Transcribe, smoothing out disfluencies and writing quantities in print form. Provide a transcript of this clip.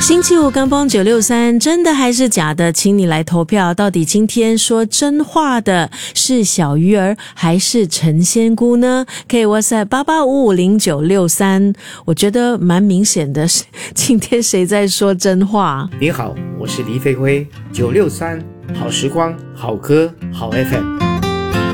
星期五跟风963，真的还是假的？请你来投票，到底今天说真话的是小鱼儿还是陈仙姑呢？可以 WhatsApp 88550963。我觉得蛮明显的是，今天谁在说真话？ 你好，我是黎飞辉，963好时光，好歌，好 FM。